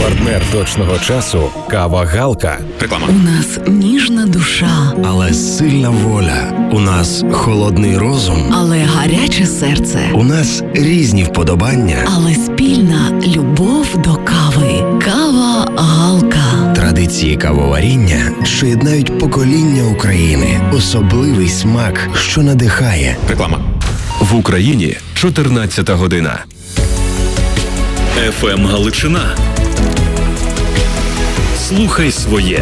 Партнер точного часу – кава Галка. Реклама. У нас ніжна душа, але сильна воля. У нас холодний розум, але гаряче серце. У нас різні вподобання, але спільна любов до кави. Кава Галка. Традиції кавоваріння, що єднають покоління України. Особливий смак, що надихає. Реклама. В Україні 14 година. ФМ Галичина. Слухай своє.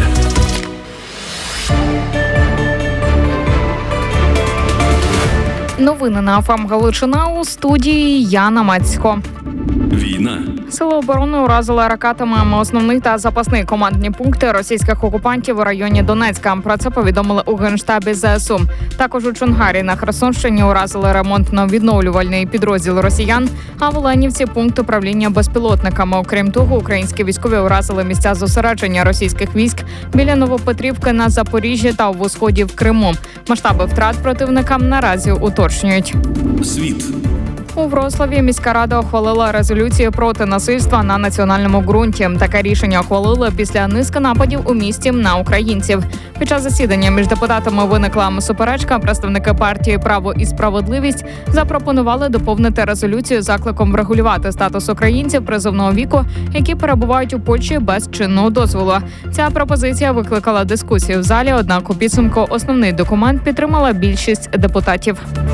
Новини на ФМ Галичина, у студії Яна Мацько. Війна. Сили оборони уразили ракетами основний та запасний командні пункти російських окупантів у районі Донецька. Про це повідомили у Генштабі ЗСУ. Також у Чонгарі на Херсонщині уразили ремонтно-відновлювальний підрозділ росіян, а в Оленівці – пункт управління безпілотниками. Окрім того, українські військові уразили місця зосередження російських військ біля Новопетрівки на Запоріжжі та у сході в Криму. Масштаби втрат противника наразі уточнюють. Світ. У Вроцлаві міська рада ухвалила резолюцію проти насильства на національному ґрунті. Таке рішення ухвалили після низки нападів у місті на українців. Під час засідання між депутатами виникла суперечка. Представники партії «Право і справедливість» запропонували доповнити резолюцію закликом врегулювати статус українців призовного віку, які перебувають у Польщі без чинного дозволу. Ця пропозиція викликала дискусію в залі, однак у підсумку основний документ підтримала більшість депутатів.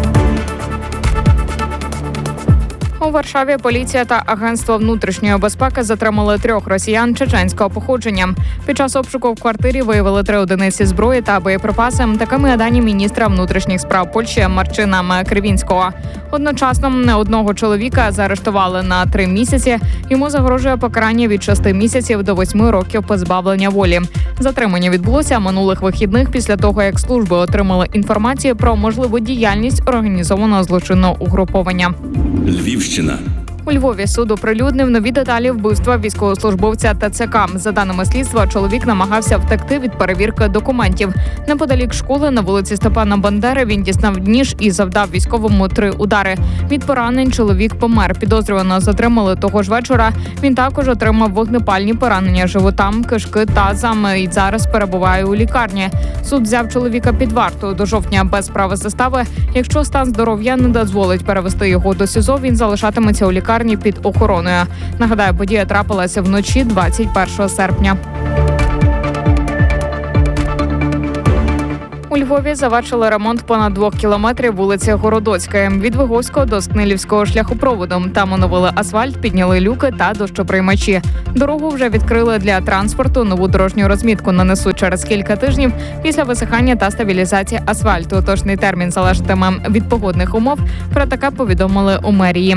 У Варшаві поліція та Агентство внутрішньої безпеки затримали 3 росіян чеченського походження. Під час обшуку в квартирі виявили 3 одиниці зброї та боєприпаси. Такими дані міністра внутрішніх справ Польщі Марчина Кривінського. Одночасно одного чоловіка заарештували на 3 місяці. Йому загрожує покарання від 6 місяців до 8 років позбавлення волі. Затримання відбулося минулих вихідних після того, як служби отримали інформацію про можливу діяльність організованого злочинного угруповання. Львівщина. У Львові суд оприлюднив нові деталі вбивства військовослужбовця ТЦК. За даними слідства, чоловік намагався втекти від перевірки документів. Неподалік школи на вулиці Степана Бандери він дістав ніж і завдав військовому 3 удари. Від поранень чоловік помер. Підозрюваного затримали того ж вечора. Він також отримав вогнепальні поранення животам, кишки, тазам і зараз перебуває у лікарні. Суд взяв чоловіка під варту до жовтня без права застави. Якщо стан здоров'я не дозволить перевести його до СІЗО, він залишатиметься у лікарні під охороною. Нагадаю, подія трапилася вночі 21 серпня. У Львові завершили ремонт понад 2 кілометрів вулиці Городоцької від Виговського до Скнилівського шляхопроводу. Там оновили асфальт, підняли люки та дощоприймачі. Дорогу вже відкрили для транспорту. Нову дорожню розмітку нанесуть через кілька тижнів після висихання та стабілізації асфальту. Точний термін залежатиме від погодних умов. Про таке повідомили у мерії.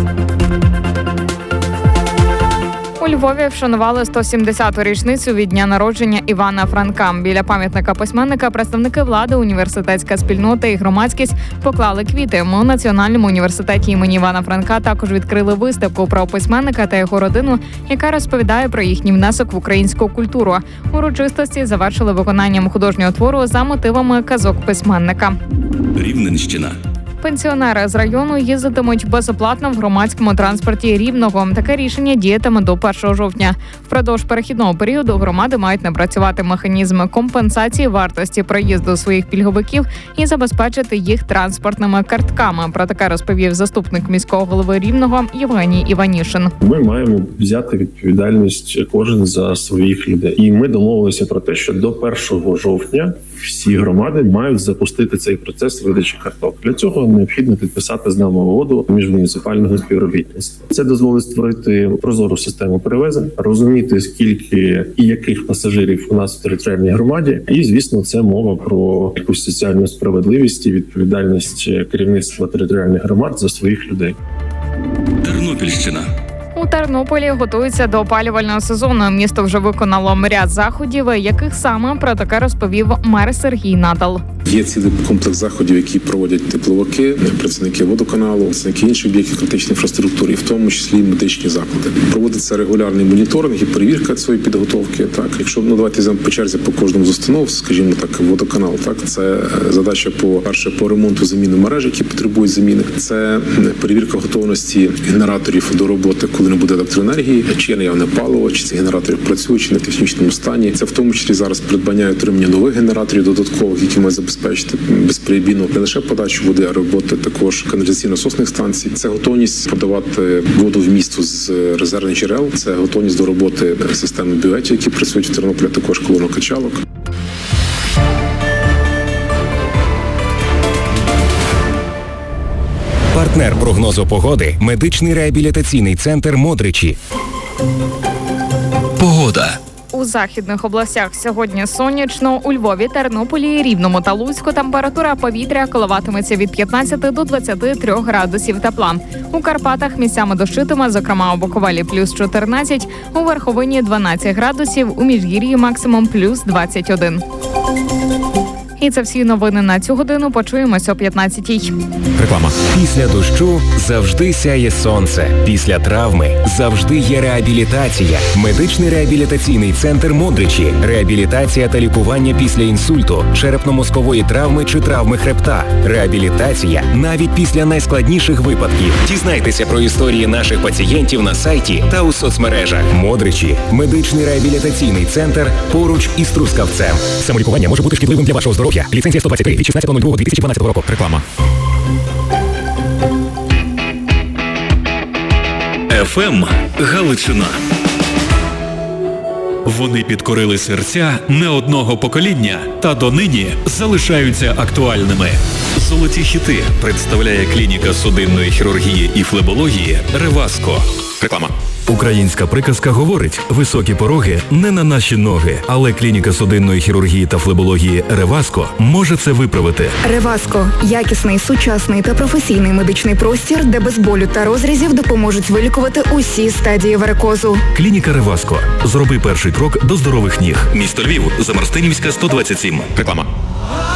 У Львові вшанували 170-ту річницю від дня народження Івана Франка. Біля пам'ятника письменника представники влади, університетська спільнота і громадськість поклали квіти. У Національному університеті імені Івана Франка також відкрили виставку про письменника та його родину, яка розповідає про їхній внесок в українську культуру. Урочистості завершили виконанням художнього твору за мотивами казок письменника. Рівненщина. Пенсіонери з району їздитимуть безоплатно в громадському транспорті Рівного. Таке рішення діятиме до 1 жовтня. Впродовж перехідного періоду громади мають напрацювати механізми компенсації вартості проїзду своїх пільговиків і забезпечити їх транспортними картками. Про таке розповів заступник міського голови Рівного Євгеній Іванішин. Ми маємо взяти відповідальність кожен за своїх людей. І ми домовилися про те, що до 1 жовтня всі громади мають запустити цей процес видачі карток. Для цього необхідно підписати з нами угоду міжмуніципального співробітництва. Це дозволить створити прозору систему перевезень, розуміти, скільки і яких пасажирів у нас в територіальній громаді. І, звісно, це мова про якусь соціальну справедливість і відповідальність керівництва територіальних громад за своїх людей. Тернопільщина. У Тернополі готуються до опалювального сезону. Місто вже виконало ряд заходів, яких саме про таке розповів мер Сергій Надал. Є цілий комплекс заходів, які проводять тепловики, працівники водоканалу, працівники інших об'єктів критичної інфраструктури, в тому числі медичні заклади. Проводиться регулярний моніторинг і перевірка цієї підготовки. Так, якщо давайте візьмемо по черзі по кожному з установ, скажімо так, водоканал, так це задача по ремонту, заміни мереж, які потребують заміни. Це перевірка готовності генераторів до роботи, коли буде не буде електроенергії, чи є наявне паливо, чи ці генератори працюють, чи на технічному стані. Це в тому числі зараз придбання і отримання нових генераторів додаткових, які мають забезпечити безперебійну не лише подачу води, а роботи також каналізаційно-насосних станцій. Це готовність подавати воду в місто з резервних джерел, це готовність до роботи системи бюветів, які працюють в Тернополі, також колонокачалок. Партнер прогнозу погоди – медичний реабілітаційний центр «Модричі». Погода. У західних областях сьогодні сонячно, у Львові, Тернополі, Рівному та Луцьку температура повітря коливатиметься від 15 до 23 градусів тепла. У Карпатах місцями дощитиме, зокрема у Буковелі плюс 14, у Верховині 12 градусів, у Міжгір'ї максимум плюс 21. І це всі новини на цю годину. Почуємося о 15-й. Реклама. Після дощу завжди сяє сонце. Після травми завжди є реабілітація. Медичний реабілітаційний центр «Модричі». Реабілітація та лікування після інсульту, черепно-мозкової травми чи травми хребта. Реабілітація навіть після найскладніших випадків. Дізнайтеся про історії наших пацієнтів на сайті та у соцмережах. «Модричі» – медичний реабілітаційний центр поруч із Трускавцем. Самолікування може бути шкідливим для вашого здоров'я. Ліцензія 123 від 16.02.2012 року. Реклама. ФМ Галичина. Вони підкорили серця не одного покоління та донині залишаються актуальними. Золоті хіти представляє клініка судинної хірургії і флебології «Реваско». Реклама. Українська приказка говорить: високі пороги не на наші ноги, але клініка судинної хірургії та флебології «Реваско» може це виправити. «Реваско» – якісний, сучасний та професійний медичний простір, де без болю та розрізів допоможуть вилікувати усі стадії варикозу. Клініка «Реваско». Зроби перший крок до здорових ніг. Місто Львів, Замарстинівська, 127. Реклама.